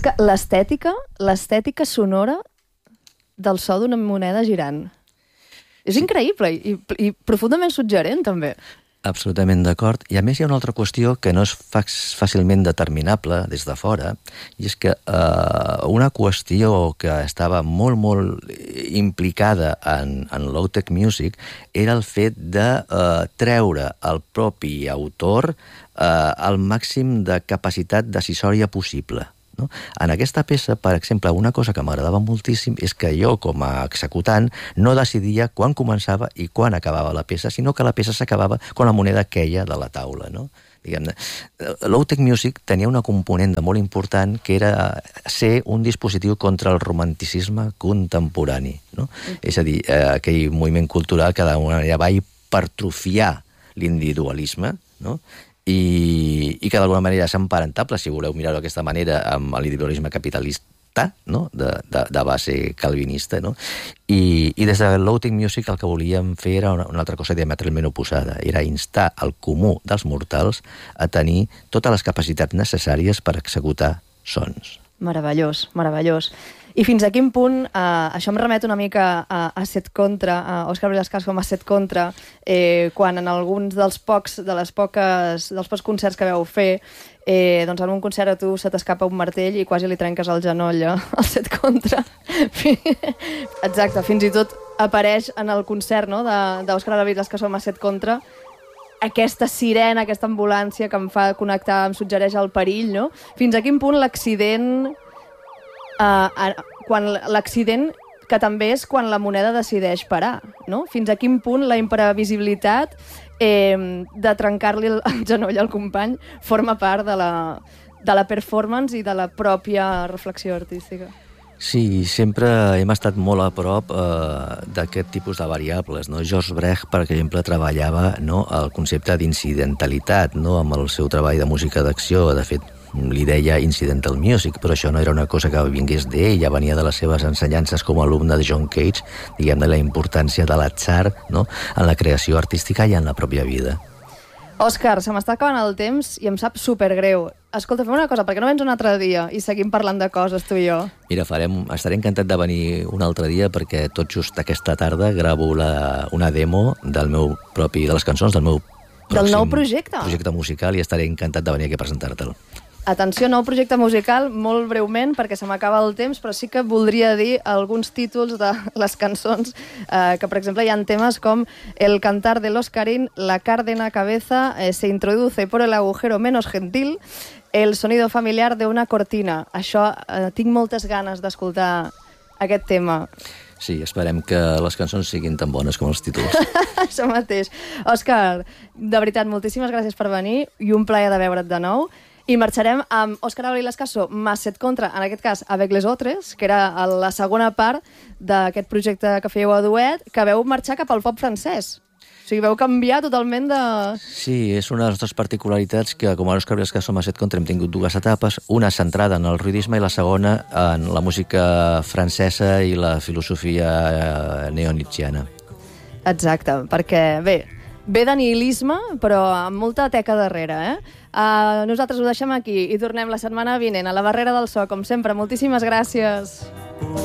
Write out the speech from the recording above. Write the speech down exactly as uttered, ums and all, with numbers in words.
És que l'estètica, l'estètica sonora del so d'una moneda girant. És sí. increïble i, i profundament suggerent, també. Absolutament d'acord. I a més hi ha una altra qüestió que no és fàcilment determinable des de fora, i és que eh, una qüestió que estava molt, molt implicada en, en low-tech music era el fet de eh, treure al propi autor eh, el màxim de capacitat decisòria possible. No? En aquesta peça, per exemple, una cosa que m'agradava moltíssim és que jo, com a executant, no decidia quan començava i quan acabava la peça, sinó que la peça s'acabava quan la moneda queia de la taula, no? Diguem-ne, low-tech music tenia una component molt important que era ser un dispositiu contra el romanticisme contemporani, no? Mm. És a dir, eh, aquell moviment cultural que d'alguna manera va hipertrofiar l'individualisme, no? I, i que d'alguna manera és emparentable, si voleu mirar-ho d'aquesta manera, amb l'individualisme capitalista, no? de, de, de base calvinista, no? I, i des de low-tech music el que volíem fer era una, una altra cosa diametralment oposada, era instar el comú dels mortals a tenir totes les capacitats necessàries per executar sons. Meravellós, meravellós. I fins a quin punt, eh, això em remet una mica a, a Set Contra, a Òscar Vilascas com a Set Contra, eh, quan en alguns dels pocs, de les poques, dels pocs concerts que vau fer, eh, doncs en un concert a tu se t'escapa un martell i quasi li trenques el genoll al Set Contra. Exacte, fins i tot apareix en el concert, no?, d'Òscar Vilascas com a Set Contra, aquesta sirena, aquesta ambulància que em fa connectar, em suggereix el perill, no? Fins a quin punt l'accident... Uh, quan l'accident, que també és quan la moneda decideix parar, no? Fins a quin punt la imprevisibilitat eh, de trencar-li el, el genoll al company forma part de la, de la performance i de la pròpia reflexió artística. Sí, sempre hem estat molt a prop eh, d'aquest tipus de variables, no? George Brecht, per exemple, treballava, no, el concepte d'incidentalitat, no, amb el seu treball de música d'acció. De fet, li deia incidental music, però això no era una cosa que vingués d'ell, ja venia de les seves ensenyances com a alumne de John Cage, diguem, de la importància de l'atzar, no?, en la creació artística i en la pròpia vida. Òscar, se m'està acabant el temps i em sap supergreu. Escolta, fem una cosa, perquè no vens un altre dia i seguim parlant de coses, tu i jo? Mira, farem, estaré encantat de venir un altre dia perquè tot just aquesta tarda gravo la, una demo del meu propi, de les cançons del meu pròxim del nou projecte. projecte musical i estaré encantat de venir aquí a presentar-te'l. Atenció, nou projecte musical, molt breument, perquè se m'acaba el temps, però sí que voldria dir alguns títols de les cançons, eh, que, per exemple, hi ha temes com El cantar de l'Oscarín, La cárdena cabeza, eh, Se introduce por el agujero menos gentil, El sonido familiar de una cortina. Això, eh, tinc moltes ganes d'escoltar aquest tema. Sí, esperem que les cançons siguin tan bones com els títols. Això mateix. Òscar, de veritat, moltíssimes gràcies per venir i un plaer de veure't de nou. I marxarem amb Òscar Vilascas, más Set Contra, en aquest cas, Avec les autres, que era la segona part d'aquest projecte que fèieu a duet, que veu marxar cap al pop francès. O sigui, veu canviar totalment de... Sí, és una de les nostres particularitats que, com a Òscar Vilascas, más Set Contra, hem tingut dues etapes, una centrada en el ruidisme i la segona en la música francesa i la filosofia neonietzschiana. Exacte, perquè, bé, ve de nihilisme, però amb molta teca darrere, eh? Uh, nosaltres ho deixem aquí i tornem la setmana vinent a la Barrera del So, com sempre. Moltíssimes gràcies.